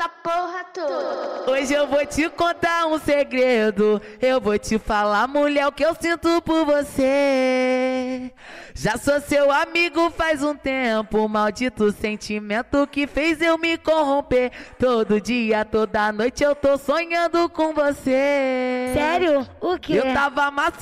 a porra toda. Hoje eu vou te contar um segredo. Eu vou te falar, mulher, o que eu sinto por você. Já sou seu amigo faz um tempo. Maldito sentimento que fez eu me corromper. Todo dia, toda noite eu tô sonhando com você. Sério? O quê? Eu tava